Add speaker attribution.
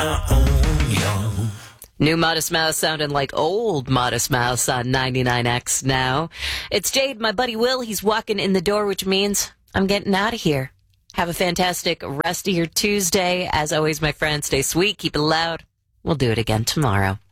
Speaker 1: New Modest Mouse sounding like old Modest Mouse on 99X now. It's Jade, my buddy Will. He's walking in the door, which means I'm getting out of here. Have a fantastic rest of your Tuesday. As always, my friends, stay sweet, keep it loud. We'll do it again tomorrow.